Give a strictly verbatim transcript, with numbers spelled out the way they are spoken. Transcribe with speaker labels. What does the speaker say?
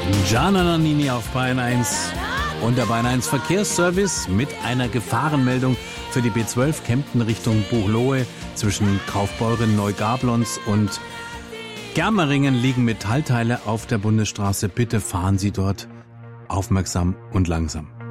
Speaker 1: Gianna Nannini auf Bayern eins und der Bayern eins Verkehrsservice mit einer Gefahrenmeldung für die B zwölf Kempten Richtung Buchloe. Zwischen Kaufbeuren, Neugablons und Germeringen liegen Metallteile auf der Bundesstraße. Bitte fahren Sie dort aufmerksam und langsam.